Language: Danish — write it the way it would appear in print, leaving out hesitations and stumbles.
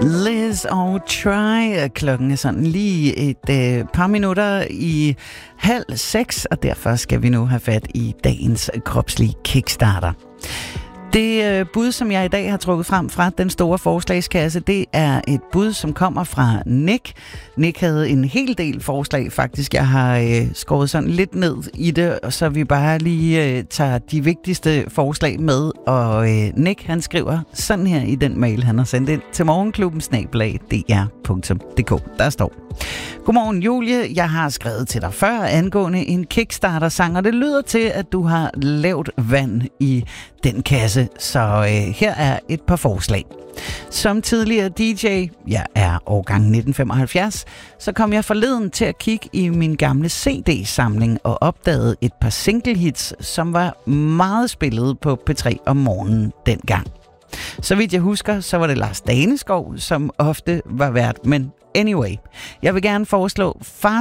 Liz og Try. Klokken er sådan lige et par minutter i 5:30, og derfor skal vi nu have fat i dagens kropslige kickstarter. Det bud, som jeg i dag har trukket frem fra den store forslagskasse, det er et bud, som kommer fra Nick. Nick havde en hel del forslag, faktisk. Jeg har skåret sådan lidt ned i det, så vi bare lige tager de vigtigste forslag med. Og Nick, han skriver sådan her i den mail, han har sendt ind til morgenklubben@dr.dk. Der står: Godmorgen Julie, jeg har skrevet til dig før angående en Kickstarter-sang, og det lyder til, at du har lavt vand i den kasse, så her er et par forslag. Som tidligere DJ, jeg er årgang 1975, så kom jeg forleden til at kigge i min gamle CD-samling og opdagede et par single-hits, som var meget spillet på P3 om morgenen dengang. Så vidt jeg husker, så var det Lars Daneskov, som ofte var vært, men anyway, jeg vil gerne foreslå